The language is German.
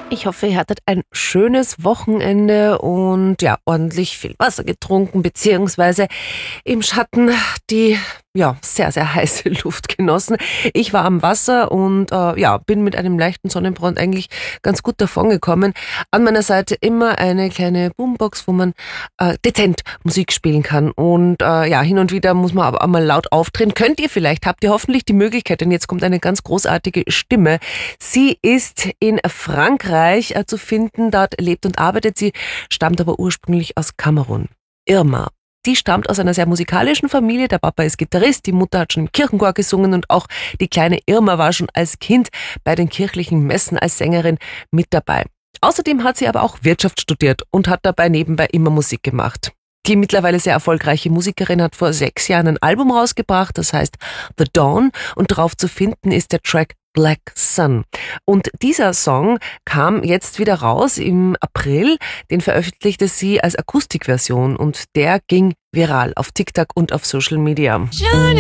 Ich hoffe, ihr hattet ein schönes Wochenende und ja, ordentlich viel Wasser getrunken, beziehungsweise im Schatten die sehr, sehr heiße Luft genossen. Ich war am Wasser und bin mit einem leichten Sonnenbrand eigentlich ganz gut davongekommen. An meiner Seite immer eine kleine Boombox, wo man dezent Musik spielen kann. Und hin und wieder muss man aber auch mal laut aufdrehen. Habt ihr hoffentlich die Möglichkeit, denn jetzt kommt eine ganz großartige Stimme. Sie ist in Frankreich zu finden, dort lebt und arbeitet sie, stammt aber ursprünglich aus Kamerun. Irma. Die stammt aus einer sehr musikalischen Familie. Der Papa ist Gitarrist, die Mutter hat schon im Kirchenchor gesungen und auch die kleine Irma war schon als Kind bei den kirchlichen Messen als Sängerin mit dabei. Außerdem hat sie aber auch Wirtschaft studiert und hat dabei nebenbei immer Musik gemacht. Die mittlerweile sehr erfolgreiche Musikerin hat vor 6 Jahren ein Album rausgebracht, das heißt The Dawn, und darauf zu finden ist der Track Black Sun. Und dieser Song kam jetzt wieder raus im April, den veröffentlichte sie als Akustikversion und der ging viral auf TikTok und auf Social Media.